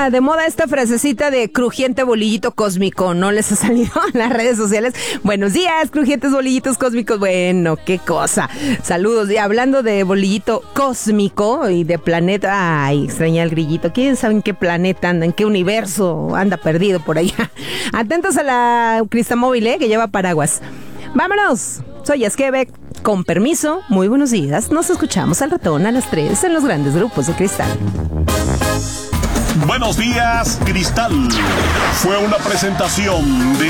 anda de moda esta frasecita de crujiente bolillito cósmico, ¿no les ha salido en las redes sociales? Buenos días, crujientes bolillitos cósmicos. Bueno, qué cosa. Saludos. Y hablando de bolillito cósmico y de planeta, ay, extraña el grillito. ¿Quién sabe en qué planeta anda, en qué universo anda perdido por allá? Atentos a la Cristamóvil, que lleva paraguas. ¡Vámonos! Soy Esquebec. Con permiso, muy buenos días. Nos escuchamos al ratón a las 3 en los grandes grupos de Cristal. Buenos días, Cristal. Fue una presentación de